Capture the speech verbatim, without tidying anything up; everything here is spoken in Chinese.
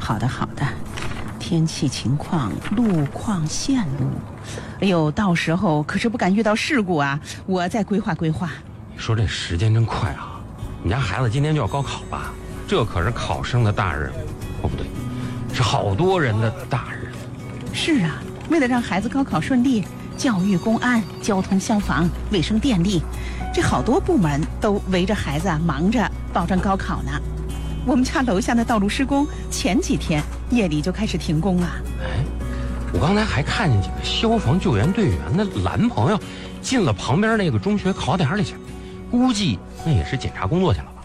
好的好的，天气情况、路况、线路，哎呦，到时候可是不敢遇到事故啊！我再规划规划。 你说这时间真快啊！你家孩子今年就要高考吧？这可是考生的大日，哦不对，是好多人的大日。 是啊，为了让孩子高考顺利，教育、公安、交通、消防、卫生、电力，这好多部门都围着孩子啊忙着保证高考呢。我们家楼下的道路施工，前几天夜里就开始停工了。 哎，我刚才还看见几个消防救援队员的男朋友进了旁边那个中学考点里去，估计那也是检查工作去了。